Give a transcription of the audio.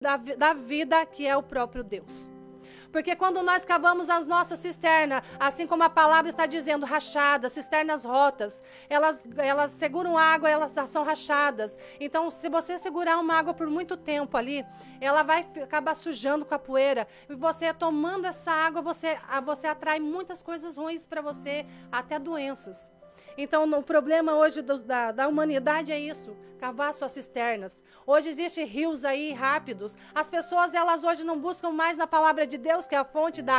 da vida, que é o próprio Deus. Porque quando nós cavamos as nossas cisternas, assim como a palavra está dizendo, rachadas, cisternas rotas, elas seguram água, elas são rachadas. Então, se você segurar uma água por muito tempo ali, ela vai acabar sujando com a poeira. E você tomando essa água, você atrai muitas coisas ruins para você, até doenças. Então, o problema hoje da humanidade é isso, cavar suas cisternas. Hoje existem rios aí rápidos. As pessoas, elas hoje não buscam mais na palavra de Deus, que é a fonte da